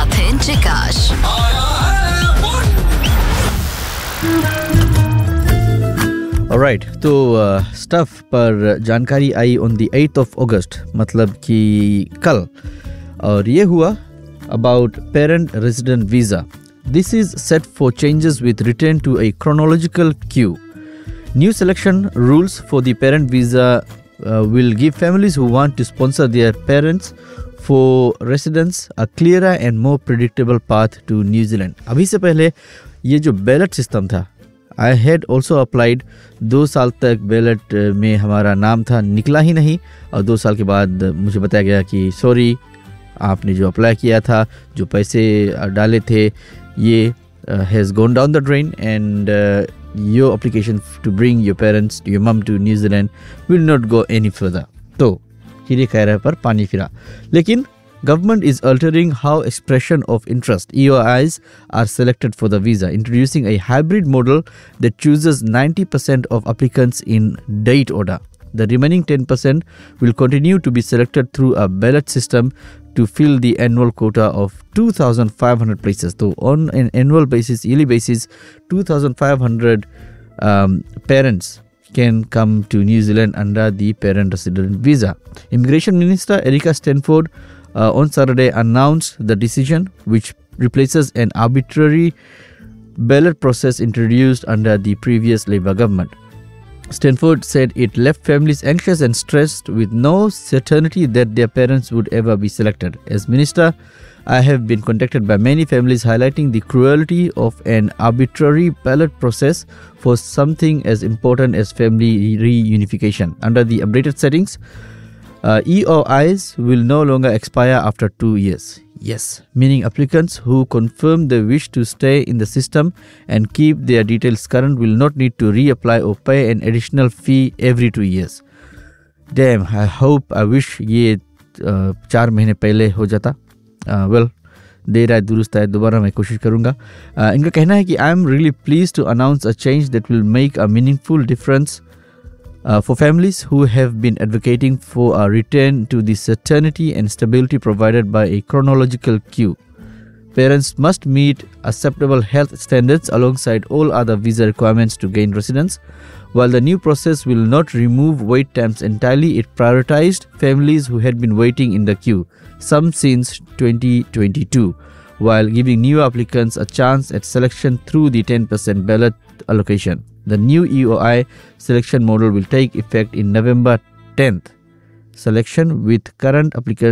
Kapin Chikash. Alright, तो stuff पर जानकारी आई on the 8th of August, मतलब कि कल, और ये हुआ about parent resident visa. This is set for changes with return to a chronological queue. New selection rules for the parent visa will give families who want to sponsor their parents for residence a clearer and more predictable path to New Zealand. अभी से पहले ये जो ballot system था, I had also applied. 2 साल तक ballot में हमारा नाम था, निकला ही नहीं, और 2 साल के बाद मुझे बताया गया कि सॉरी, आपने जो अप्लाई किया था, जो पैसे डाले थे, ये has gone down the drain and your application to bring your parents, your mom to New Zealand will not go any further. तो हीरे खैर पर पानी फिरा. लेकिन government is altering how expression of interest EOIs are selected for the visa, introducing a hybrid model that chooses 90% of applicants in date order. The remaining 10% will continue to be selected through a ballot system to fill the annual quota of 2,500 places. So on an annual basis, yearly basis, 2,500 parents can come to New Zealand under the parent resident visa. Immigration Minister Erica Stanford on Saturday announced the decision, which replaces an arbitrary ballot process introduced under the previous Labour government. Stanford said it left families anxious and stressed with no certainty that their parents would ever be selected. As minister, I have been contacted by many families highlighting the cruelty of an arbitrary ballot process for something as important as family reunification. Under the updated settings, EOIs will no longer expire after 2 years. Yes, meaning applicants who confirm they wish to stay in the system and keep their details current will not need to reapply or pay an additional fee every 2 years. Damn, I wish ये 4 महीने पहले हो जाता. Well, देर आए दुरुस्त आए, दोबारा मैं कोशिश करूँगा. इनका कहना है कि I am really pleased to announce a change that will make a meaningful difference for families who have been advocating for a return to the certainty and stability provided by a chronological queue. Parents must meet acceptable health standards alongside all other visa requirements to gain residence. While the new process will not remove wait times entirely, it prioritized families who had been waiting in the queue, some since 2022, while giving new applicants a chance at selection through the 10% ballot allocation. The new EOI selection model will take effect in November 10th. Selection with current applicants